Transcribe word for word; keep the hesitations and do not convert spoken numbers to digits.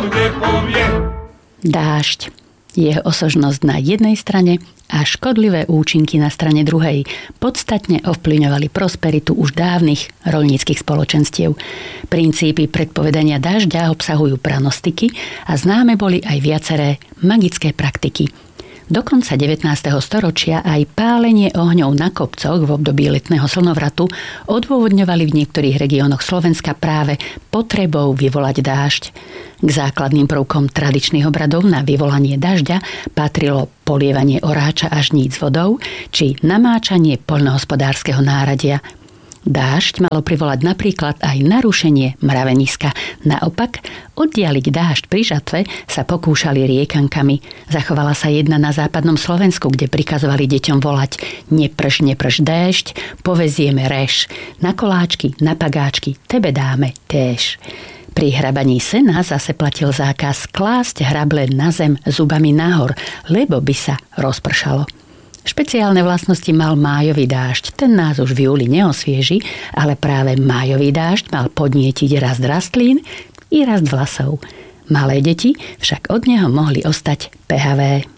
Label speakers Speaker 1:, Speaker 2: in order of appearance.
Speaker 1: nepovie.
Speaker 2: Dážď. Jeho osožnosť na jednej strane a škodlivé účinky na strane druhej podstatne ovplyvňovali prosperitu už dávnych roľníckych spoločenstiev. Princípy predpovedania dažďa obsahujú pranostiky a známe boli aj viaceré magické praktiky. Do konca devätnásteho storočia aj pálenie ohňov na kopcoch v období letného slnovratu odôvodňovali v niektorých regiónoch Slovenska práve potrebou vyvolať dážď. K základným prvkom tradičných obradov na vyvolanie dažďa patrilo polievanie oráča a žníc vodou či namáčanie poľnohospodárskeho náradia. Dážď malo privolať napríklad aj narušenie mraveniska. Naopak, oddialiť dážď pri žatve sa pokúšali riekankami. Zachovala sa jedna na západnom Slovensku, kde prikazovali deťom volať neprš, neprš déžď, povezieme reš. Na koláčky, na pagáčky, tebe dáme též. Pri hrabaní sena zase platil zákaz klásť hrable na zem zubami nahor, lebo by sa rozpršalo. Špeciálne vlastnosti mal májový dážď. Ten nás už v júli neosvieži, ale práve májový dážď mal podnietiť rast rastlín i rast vlasov. Malé deti však od neho mohli ostať pehavé.